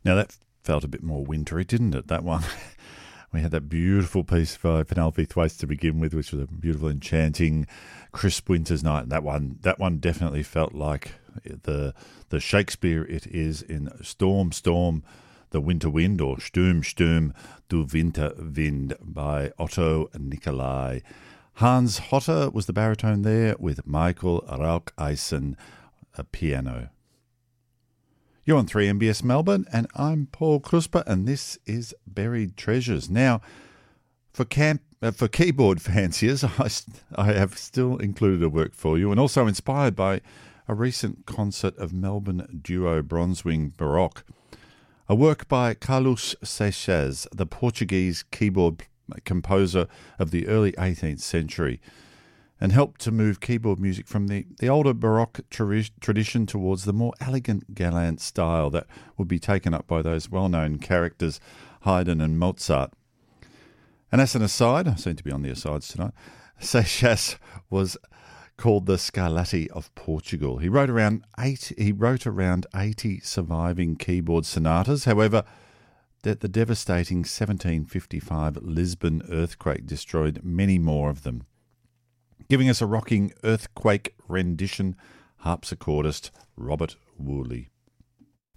Now that felt a bit more wintry, didn't it, that one? We had that beautiful piece by Penelope Thwaites to begin with, which was a beautiful, enchanting, crisp winter's night. That one definitely felt like the Shakespeare it is in Storm, Storm, the Winter Wind, or Sturm, Sturm, du Winterwind by Otto Nicolai. Hans Hotter was the baritone there, with Michael Raucheisen, a piano. You're on 3MBS Melbourne, and I'm Paul Krusper, and this is Buried Treasures. Now, for keyboard fanciers, I have still included a work for you, and also inspired by a recent concert of Melbourne duo Bronzewing Baroque. A work by Carlos Seixas, the Portuguese keyboard composer of the early 18th century, and helped to move keyboard music from the older Baroque tradition towards the more elegant galant style that would be taken up by those well-known characters Haydn and Mozart. And as an aside, I seem to be on the asides tonight, Seixas was called the Scarlatti of Portugal. He wrote around 80 surviving keyboard sonatas. However, the devastating 1755 Lisbon earthquake destroyed many more of them. Giving us a rocking earthquake rendition, harpsichordist Robert Woolley.